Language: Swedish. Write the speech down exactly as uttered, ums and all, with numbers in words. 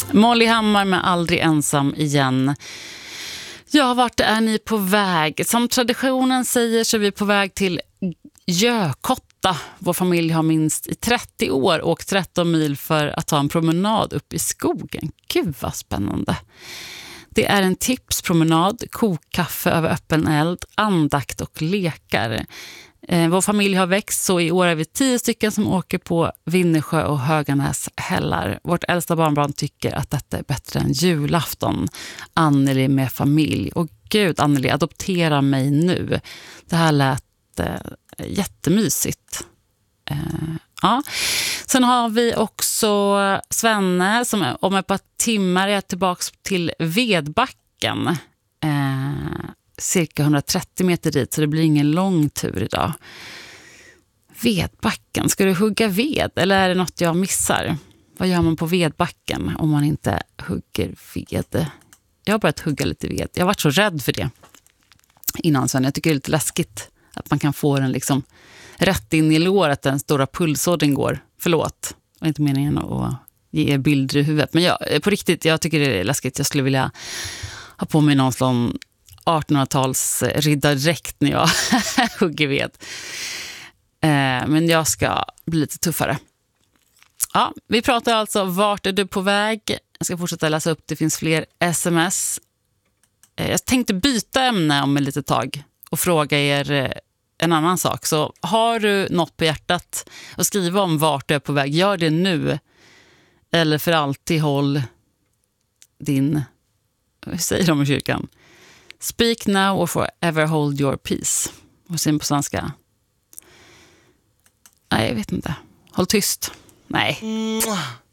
Molly Hammar med Aldrig ensam igen. Ja, vart är ni på väg? Som traditionen säger så är vi på väg till Gökotta. Vår familj har minst i trettio år åkt tretton mil för att ta en promenad upp i skogen. Gud vad spännande. Det är en tipspromenad, kokkaffe över öppen eld, andakt och lekar. Eh, vår familj har växt så i år är vi tio stycken som åker på Vinnersjö och Höganäs hällar. Vårt äldsta barnbarn tycker att detta är bättre än julafton. Anneli med familj. Och gud, Anneli, adoptera mig nu. Det här lät eh, jättemysigt. Eh, ja. Sen har vi också Svenne som om ett par timmar är tillbaka till Vedbacken. Eh, cirka hundratrettio meter dit, så det blir ingen lång tur idag. Vedbacken, ska du hugga ved eller är det något jag missar? Vad gör man på Vedbacken om man inte hugger ved? Jag har börjat hugga lite ved. Jag har varit så rädd för det innan sen. Jag tycker det är lite läskigt att man kan få den liksom rätt in i låret, den stora pulsådern går. Förlåt, det var inte meningen att ge er bilder i huvudet. Men jag, på riktigt, jag tycker det är läskigt. Jag skulle vilja ha på mig någon sån artonhundratals riddardräkt när jag hugger ved. Eh, men jag ska bli lite tuffare. Ja, vi pratar alltså vart är du på väg? Jag ska fortsätta läsa upp, det finns fler sms. Eh, jag tänkte byta ämne om ett litet tag och fråga er eh, en annan sak. Så har du något på hjärtat att skriva om vart du är på väg, gör det nu. Eller för alltid håll din, hur säger de i kyrkan? Speak now or forever hold your peace. Vad säger på svenska? Nej, jag vet inte. Håll tyst. Nej.